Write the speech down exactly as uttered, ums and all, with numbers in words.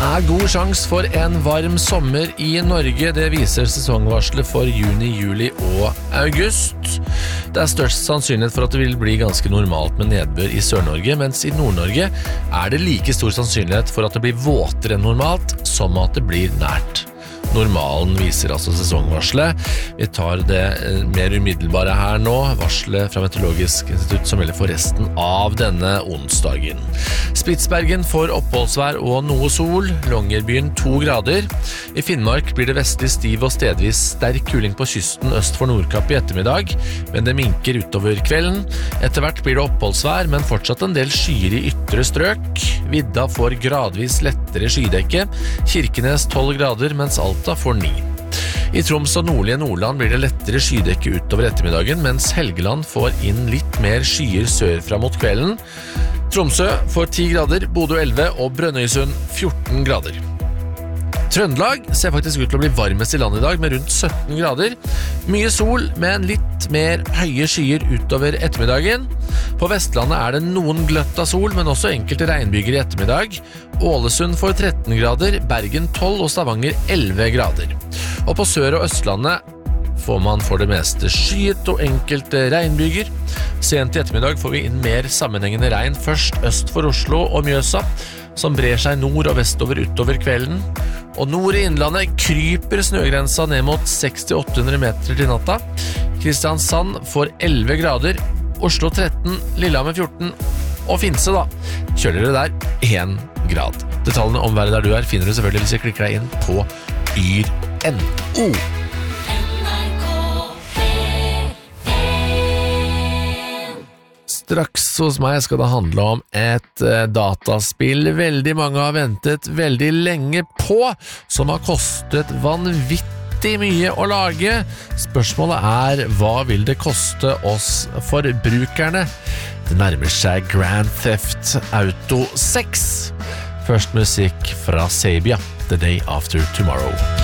er god sjans for en varm sommer i Norge. Det viser sesongvarslet for juni, juli og august. Det er størst sannsynlighet for at det vil bli ganske normalt med nedbør i Sør-Norge, mens i Nord-Norge er det like stor sannsynlighet for at det blir våtere enn normalt, som at det blir nært. Normalen viser altså sesongvarslet. Vi tar det mer umiddelbare her nå, varslet fra Meteorologisk institutt som gjelder for resten av denne onsdagen. Spitsbergen får oppholdsvær og noe sol, Longyearbyen to grader. I Finnmark blir det vestlig stiv og stedvis sterk kuling på kysten øst for Nordkapp i ettermiddag, men det minker utover kvelden. Etter hvert blir det oppholdsvær, men fortsatt en del skyer i ytre strøk. Vidda får gradvis lettere skydekke, Kirkenes tolv grader, mens alt får ni. I Troms og nordlige Nordland blir det lettere skydekke utover ettermiddagen, mens Helgeland får inn litt mer skyer sørfra mot kvelden. Tromsø får ti grader, Bodø elleve og Brønnøysund fjorten grader. Trøndelag ser faktisk ut til å bli varmest i landet i dag med rundt sytten grader. Mye sol, men litt mer høye skyer utover ettermiddagen. På Vestlandet er det noen gløtt av sol, men også enkelte regnbyger i ettermiddag. Ålesund får tretten grader, Bergen tolv og Stavanger elleve grader. Og på Sør- og Østlandet får man for det meste skyet og enkelte regnbyger. Sent i ettermiddag får vi inn mer sammenhengende regn først øst for Oslo og Mjøsa, som brer seg nord og vestover utover kvelden. Og nord i innlandet kryper snøgrensa ned mot seks til åtte hundre meter til natta. Kristiansand får elleve grader, Oslo tretten, Lillehammer fjorten, og Finse da, kjøligere der én grad. Detaljene om været der du er finner du selvfølgelig hvis jeg klikker deg inn på yr punktum no. Straks hos meg skal det handle om et eh, dataspill veldig mange har ventet veldig lenge på, som har kostet vanvittig mye å lage. Spørsmålet er, hva vil det koste oss forbrukerne? Det nærmer seg Grand Theft Auto seks. Først musikk fra Sabia, The Day After Tomorrow.